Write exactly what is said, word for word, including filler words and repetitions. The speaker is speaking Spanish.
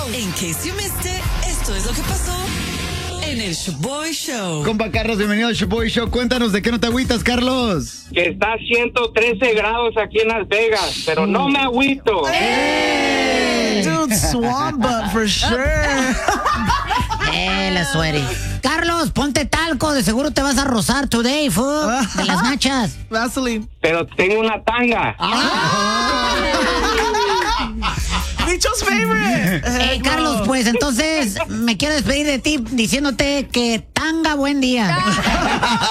In case you missed it, esto es lo que pasó en el Shoboy Show. Compa Carlos, bienvenido al Shoboy Show. Cuéntanos de qué no te agüitas, Carlos. Que está a ciento trece grados aquí en Las Vegas, pero no me agüito. Hey, dude, swamp butt for sure. Eh, la sueri. Carlos, ponte talco, de seguro te vas a rozar today, fool, de las nachas. Vaseline. Pero tengo una tanga. Bicho's favorite. Eh, Carlos, pues entonces me quiero despedir de ti diciéndote que tanga buen día.